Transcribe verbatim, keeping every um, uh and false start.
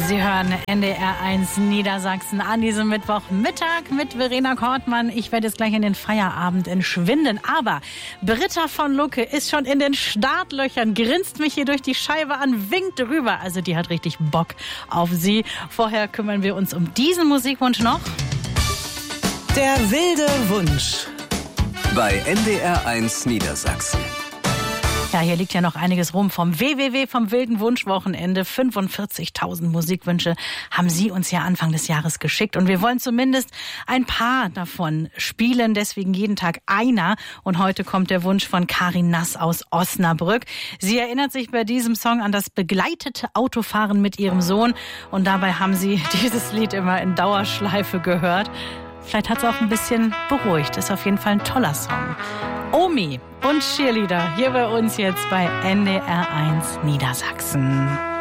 Sie hören N D R eins Niedersachsen an diesem Mittwochmittag mit Verena Kortmann. Ich werde jetzt gleich in den Feierabend entschwinden, aber Britta von Lucke ist schon in den Startlöchern, grinst mich hier durch die Scheibe an, winkt rüber. Also die hat richtig Bock auf Sie. Vorher kümmern wir uns um diesen Musikwunsch noch. Der wilde Wunsch bei N D R eins Niedersachsen. Ja, hier liegt ja noch einiges rum vom W W W vom wilden Wunschwochenende. fünfundvierzigtausend Musikwünsche haben Sie uns ja Anfang des Jahres geschickt. Und wir wollen zumindest ein paar davon spielen, deswegen jeden Tag einer. Und heute kommt der Wunsch von Karin Nass aus Osnabrück. Sie erinnert sich bei diesem Song an das begleitete Autofahren mit ihrem Sohn. Und dabei haben Sie dieses Lied immer in Dauerschleife gehört. Vielleicht hat es auch ein bisschen beruhigt. Ist auf jeden Fall ein toller Song. Omi und Cheerleader hier bei uns jetzt bei N D R eins Niedersachsen.